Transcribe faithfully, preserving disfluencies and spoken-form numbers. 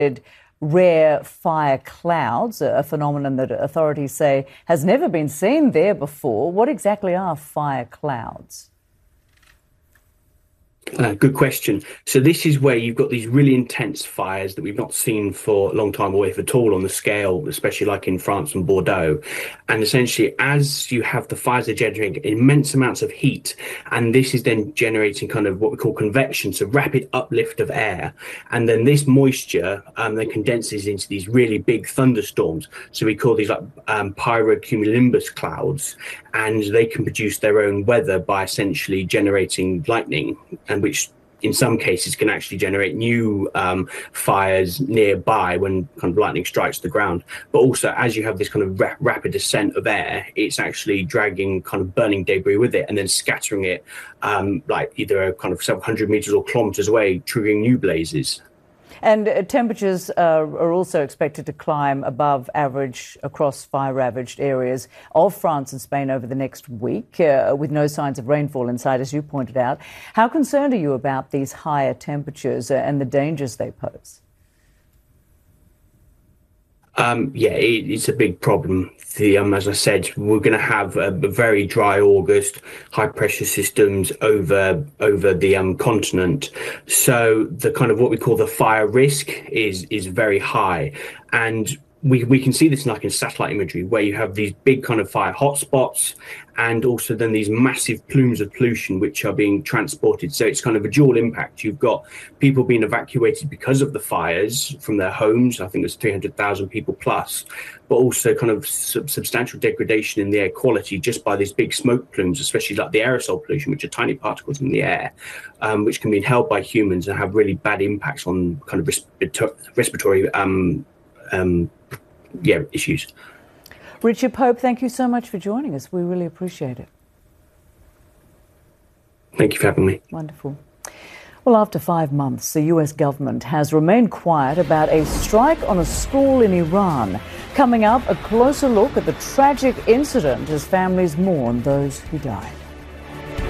rare fire clouds, a phenomenon that authorities say has never been seen there before. What exactly are fire clouds? Uh, good question. So this is where you've got these really intense fires that we've not seen for a long time, or if at all on the scale, especially like in France and Bordeaux. And essentially, as you have the fires, they're generating immense amounts of heat, and this is then generating kind of what we call convection, so rapid uplift of air. And then this moisture um, then condenses into these really big thunderstorms. So we call these like um, pyrocumulonimbus clouds, and they can produce their own weather by essentially generating lightning, and which in some cases can actually generate new um, fires nearby when kind of lightning strikes the ground. But also, as you have this kind of ra- rapid ascent of air, it's actually dragging kind of burning debris with it and then scattering it um, like either a kind of several hundred meters or kilometers away, triggering new blazes. And uh, temperatures uh, are also expected to climb above average across fire-ravaged areas of France and Spain over the next week, uh, with no signs of rainfall in sight, as you pointed out. How concerned are you about these higher temperatures uh, and the dangers they pose? Um, yeah, it, it's a big problem. The, um, as I said, we're going to have a, a very dry August, high pressure systems over over the um, continent. So the kind of what we call the fire risk is is very high, and we we can see this like in satellite imagery, where you have these big kind of fire hotspots, and also then these massive plumes of pollution which are being transported. So it's kind of a dual impact. You've got people being evacuated because of the fires from their homes. I think there's three hundred thousand people plus, but also kind of sub- substantial degradation in the air quality just by these big smoke plumes, especially like the aerosol pollution, which are tiny particles in the air, um, which can be inhaled by humans and have really bad impacts on kind of respirator- respiratory um, um, yeah, issues. Richard Pope, thank you so much for joining us. We really appreciate it. Thank you for having me. Wonderful. Well, after five months, the U S government has remained quiet about a strike on a school in Iran. Coming up, a closer look at the tragic incident as families mourn those who died.